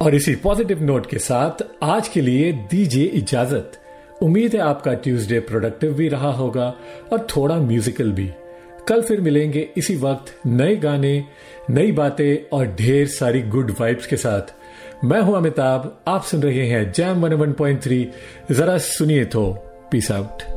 और इसी positive note के साथ आज के लिए दीजिए इजाजत। उम्मीद है आपका ट्यूसडे प्रोडक्टिव भी रहा होगा और थोड़ा म्यूजिकल भी। कल फिर मिलेंगे इसी वक्त नए गाने, नई बातें और ढेर सारी गुड वाइब्स के साथ। मैं हूं अमिताभ, आप सुन रहे हैं जैम 101.3। जरा सुनिए तो। Peace out.